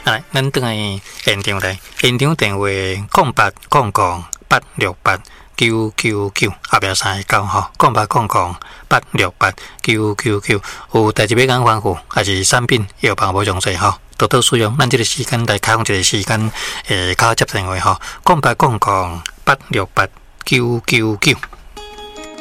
来，咱等下现场来，现场电话0800-868-999后壁39吼，0800-868-999有代志要讲吩咐，还是产品药房无详细吼，多多使用。咱这个时间来开放一个时间，靠接电话吼，0800-868-999。